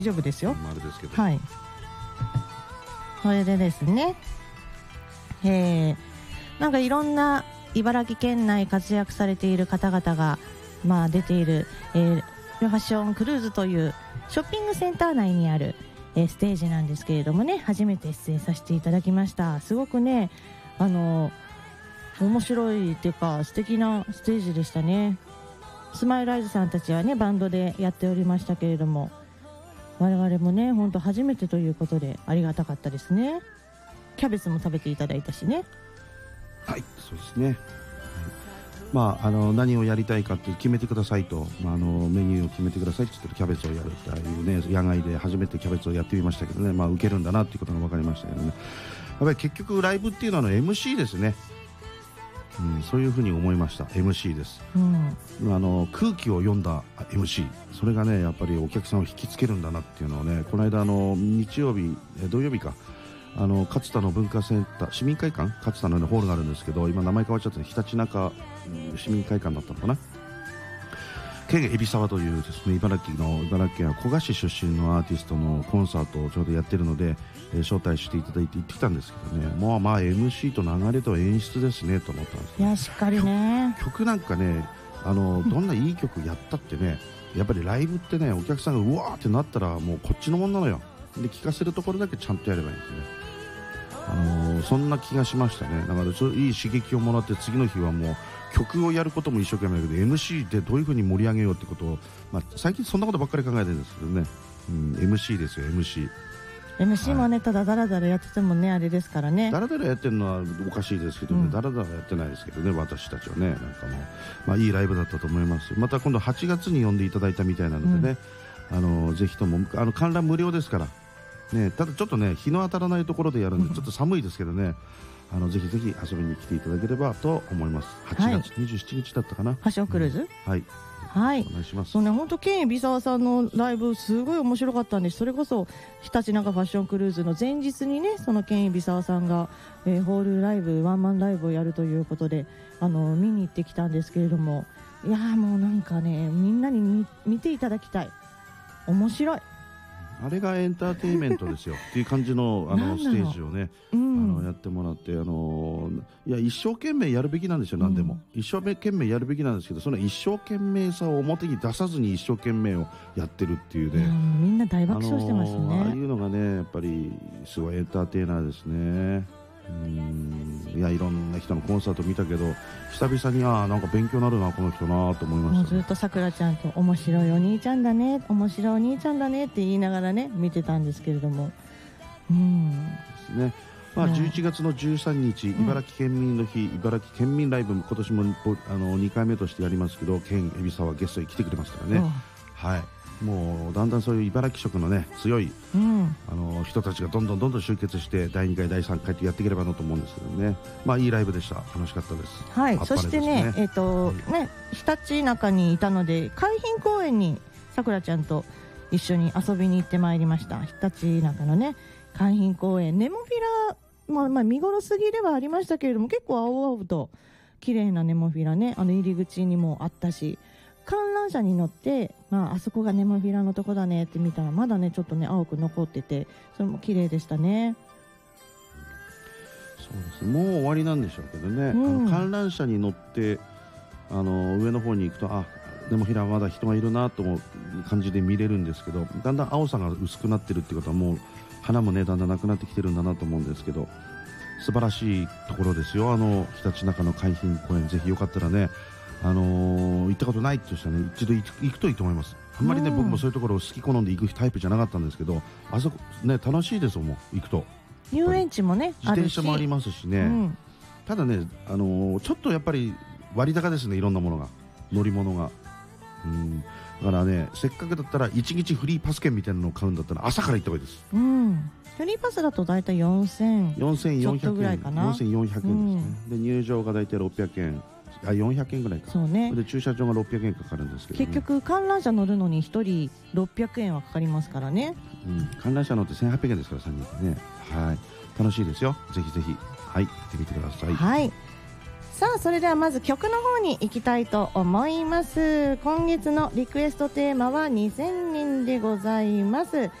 丈夫ですよ。 丸ですけど、 はい。それでですね、なんかいろんな茨城県内活躍されている方々が、出ている、ファッションクルーズというショッピングセンター内にある、ステージなんですけれどもね、初めて出演させていただきました。すごくね、面白いっていうか素敵なステージでしたね。スマイルアイズさんたちはねバンドでやっておりましたけれども、我々もね本当初めてということでありがたかったですね。キャベツも食べていただいたしね。 はい、そうですね。何をやりたいかって決めてくださいと、メニューを決めてくださいって言ってキャベツをやるっていうね、野外で初めてキャベツをやってみましたけどね、受けるんだなっていうことが分かりましたけどね。やっぱり結局ライブっていうのはMC ですね。そういうふうに思いました。 MC です、空気を読んだ MC、 それがねやっぱりお客さんを引きつけるんだなっていうのをね、この間日曜日土曜日か勝田の文化センター市民会館、勝田の、ホールがあるんですけど、今名前変わっちゃってひたちなか市民会館だったのかな。県海老沢というですね、茨城県は古河市出身のアーティストのコンサートをちょうどやってるので、招待していただいて行ってきたんですけどね、MC と流れと演出ですねと思ったんです。 いやしっかりね、 曲なんかねどんないい曲やったってね、やっぱりライブってね、お客さんがうわーってなったらもうこっちのもんなのよ。で聴かせるところだけちゃんとやればいいんですね。そんな気がしましたね。だからいい刺激をもらって、次の日はもう曲をやることも一生懸命だけど MC でどういう風に盛り上げようってことを、最近そんなことばっかり考えてるんですけどね、MC ですよ。 MC もね、ただダラダラやっててもねあれですからね。 ダラダラやってるのはおかしいですけどね、ダラダラやってないですけどね、私たちはね。なんかもう、いいライブだったと思います。また今度8月に呼んでいただいたみたいなのでね、ぜひとも観覧無料ですからね。ただちょっとね日の当たらないところでやるんでちょっと寒いですけどね、ぜひぜひ遊びに来ていただければと思います。8月27日だったかな、 ファッションクルーズ、 はいはい、 お願いします。 そうね、本当県海老沢さんのライブすごい面白かったんです。それこそひたちなかファッションクルーズの前日にね、その県海老沢さんが、ホールライブワンマンライブをやるということで見に行ってきたんですけれども、いやもうなんかねみんなに見ていただきたい。面白い。 あれがエンターテインメントですよっていう感じのステージをね、やってもらって、いや一生懸命やるべきなんですよ。何でも、一生懸命やるべきなんですけど、その一生懸命さを表に出さずに一生懸命をやってるっていうね、 みんな大爆笑してましたね。 ああいうのがねやっぱりすごいエンターテイナーですね。いやいろんな人のコンサート見たけど、久々になんか勉強になるなこの人なと思いました、ね。 もうずっとさくらちゃんと面白いお兄ちゃんだね、面白いお兄ちゃんだねって言いながらね見てたんですけれども、 ですね。11月の13日、茨城県民の日、茨城県民ライブも今年も2回目としてやりますけど、県海老沢ゲストに来てくれますからね。はい。もうだんだんそういう茨城色のね強い、人たちがどんどん集結して第2回第3回とやっていければなと思うんですけどね。いいライブでした。楽しかったです。 はい。そしてねひたちなかにいたので海浜公園にさくらちゃんと一緒に遊びに行ってまいりました。ひたちなかのね海浜公園、ネモフィラ見頃すぎではありましたけれども、結構青々と綺麗なネモフィラね入り口にもあったし、観覧車に乗って、あそこがネモフィラのとこだねって見たらまだねちょっとね青く残ってて、それも綺麗でしたね。 そうです。もう終わりなんでしょうけどね、観覧車に乗って上の方に行くとネモフィラはまだ人がいるなと思う感じで見れるんですけど、だんだん青さが薄くなってるってことはもう花もねだんだんなくなってきてるんだなと思うんですけど、素晴らしいところですよ。ひたちなかの海浜公園、ぜひよかったらね行ったことないっていう人はね一度行くといいと思います。あんまりね、僕もそういうところを好き好んで行くタイプじゃなかったんですけど、あそこね楽しいですもん。行くと遊園地もね自転車もありますしね、ただねちょっとやっぱり割高ですね、いろんなものが、乗り物が。だからね、せっかくだったら1日フリーパス券みたいなのを買うんだったら朝から行った方がいいです。 フリーパスだと大体4400円ちょっとぐらいかな。4400円ですね。で入場が大体600円、400円ぐらいか。 そうね。 で駐車場が600円かかるんですけど、 結局観覧車乗るのに1人600円はかかりますからね。 観覧車乗って1800円ですから3人でね。はい、楽しいですよ。ぜひぜひ行ってみてください。 はい。 さあそれではまず曲の方に行きたいと思います。今月のリクエストテーマは2000年でございます。